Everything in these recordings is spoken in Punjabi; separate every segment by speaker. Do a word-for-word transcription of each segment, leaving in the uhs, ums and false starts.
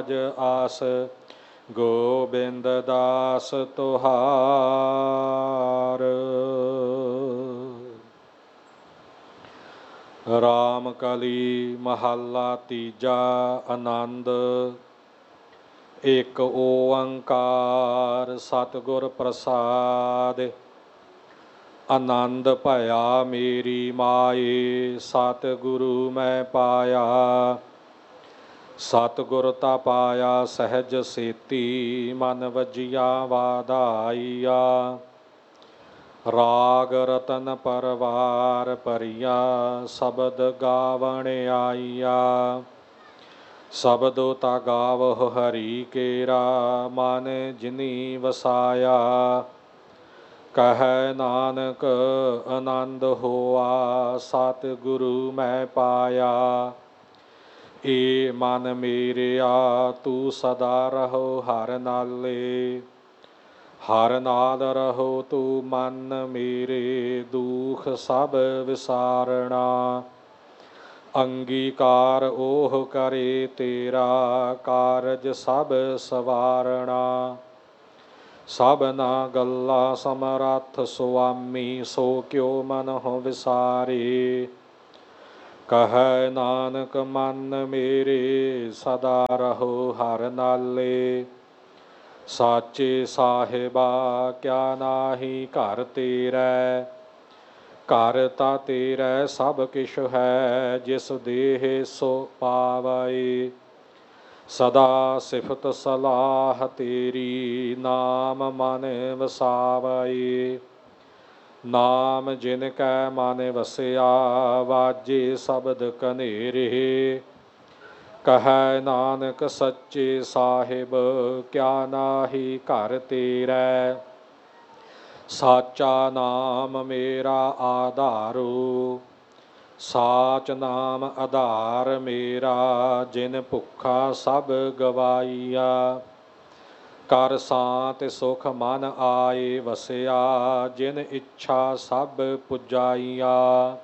Speaker 1: ਆਸ ਗੋਬਿੰਦ ਦਾਸ ਤੁਹਾਰ। ਰਾਮ ਕਲੀ ਮਹੱਲਾ ਤੀਜਾ। ਆਨੰਦ। ਇੱਕ ਓੰਕਾਰ ਸਤਿਗੁਰ ਪ੍ਰਸਾਦਿ। ਆਨੰਦ ਭਇਆ ਮੇਰੀ ਮਾਏ, ਸਤਿਗੁਰੂ ਮੈਂ ਪਾਇਆ। ਸਤਿਗੁਰ ਤਾ ਪਾਇਆ ਸਹਿਜ ਸੇਤੀ, ਮਨ ਵਜੀਆ ਵਾਧਾਈਆ। ਰਾਗ ਰਤਨ ਪਰਵਾਰ ਭਰੀਆ, ਸ਼ਬਦ ਗਾਵਣ ਆਈਆ। ਸ਼ਬਦੋ ਤਾ ਗਾਵਹੁ ਹਰੀ ਕੇਰਾ, ਮਨ ਜਿਨੀ ਵਸਾਇਆ। ਕਹੈ ਨਾਨਕ ਆਨੰਦ ਹੋਆ, ਸਤਿਗੁਰੂ ਮੈਂ ਪਾਇਆ। ਏ ਮਨ ਮੇਰਿਆ ਤੂੰ ਸਦਾ ਰਹੋ ਹਰਿ ਨਾਲੇ, ਹਰਿ ਨਾਲ ਰਹੋ ਤੂੰ ਮਨ ਮੇਰੇ, ਦੁਖ ਸਭ ਵਿਸਾਰਣਾ। ਅੰਗੀਕਾਰ ਓਹ ਕਰੇ ਤੇਰਾ, ਕਾਰਜ ਸਭ ਸਵਾਰਣਾ। ਸਭਨਾ ਗੱਲਾਂ ਸਮਰੱਥ ਸੁਆਮੀ, ਸੋ ਕਿਉ ਮਨਹੁ ਵਿਸਾਰੇ। ਕਹੈ ਨਾਨਕ ਮਨ ਮੇਰੇ, ਸਦਾ ਰਹੋ ਹਰਿ ਨਾਲੇ। ਸਾਚੇ ਸਾਹਿਬਾ ਕਿਆ ਨਾਹੀ ਘਰ ਤੇਰੈ, ਘਰ ਤਾ ਤੇਰੈ ਸਭ ਕਿਛੁ ਹੈ, ਜਿਸ ਦੇਹ ਸੋ ਪਾਵੈ। ਸਦਾ ਸਿਫਤ ਸਲਾਹ ਤੇਰੀ, ਨਾਮ ਮਨ ਵਸਾਵੈ। ਨਾਮ ਜਿਨ ਕੈ ਮਨ ਵਸਿਆ, ਵਾਜੇ ਸ਼ਬਦ ਕਨੇਰੇ। ਕਹੈ ਨਾਨਕ ਸੱਚੇ ਸਾਹਿਬ, ਕਿਆ ਨਾਹੀ ਘਰ ਤੇਰੈ। ਸਾਚਾ ਨਾਮ ਮੇਰਾ ਆਧਾਰੋ, ਸਾਚ ਨਾਮ ਆਧਾਰ ਮੇਰਾ। ਜਿਨ ਭੁੱਖਾ ਸਭ ਗਵਾਈਆ, ਕਰ ਸਾਂਤਿ ਸੁਖ ਮਨ ਆਏ ਵਸਿਆ। ਜਿਨ ਇੱਛਾ ਸਭ ਪੁਜਾਈਆ,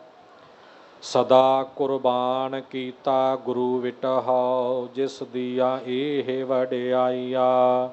Speaker 1: ਸਦਾ ਕੁਰਬਾਨ ਕੀਤਾ ਗੁਰੂ ਵਿਟਹੁ। ਜਿਸ ਦੀਆਂ ਇਹ ਵਡਿਆਈਆ,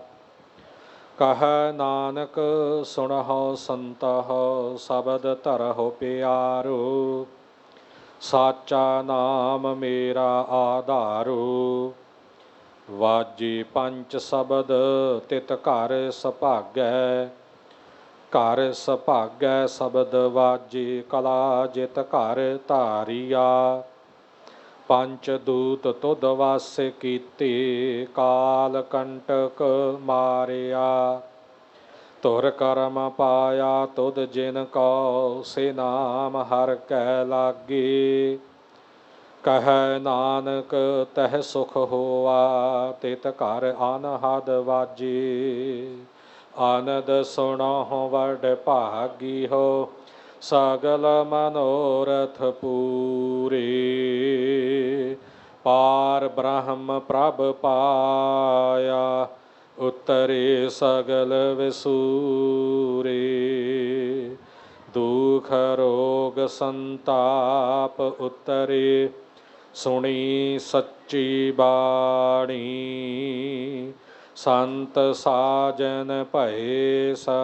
Speaker 1: ਕਹੈ ਨਾਨਕ ਸੁਣਹੁ ਸੰਤਹੁ, ਸ਼ਬਦ ਧਰਹੁ ਪਿਆਰੋ। ਸਾਚਾ ਨਾਮ ਮੇਰਾ ਆਧਾਰੋ, ਵਾਜੇ ਪੰਚ ਸ਼ਬਦ ਤਿਤ ਘਰ ਸੁਭਾਗੈ। ਘਰ ਸੁਭਾਗੈ ਸ਼ਬਦ ਵਾਜੇ, ਕਲਾ ਜਿਤ ਘਰ ਧਾਰੀਆ। ਪੰਚ ਦੂਤ ਤੁਧ ਵਸ ਕੀਤੇ, ਕਾਲ ਕੰਟਕ ਮਾਰਿਆ। ਧੁਰ ਕਰਮ ਪਾਇਆ ਤੁਧ ਜਿਨ ਕਉ, ਸੇ ਨਾਮ ਹਰਿ ਕੈ ਲਾਗੇ। ਕਹੈ ਨਾਨਕ ਤਹ ਸੁਖ ਹੋਆ, ਤਿਤ ਘਰ ਅਨਹਦ ਵਾਜੇ। ਆਨੰਦ ਸੁਣਹੁ ਵਡ ਭਾਗੀ ਹੋ, ਸਗਲ ਮਨੋਰਥ ਪੂਰੇ। ਪਾਰ ਬ੍ਰਹਮ ਪ੍ਰਭ ਪਾਇਆ, ਉਤਰੇ ਸਗਲ ਵਿਸੂਰੇ। ਦੁਖ ਰੋਗ ਸੰਤਾਪ ਉਤਰੇ, ਸੁਣੀ ਸੱਚੀ ਬਾਣੀ। ਸੰਤ ਸਾਜਨ ਭਏ ਸਰ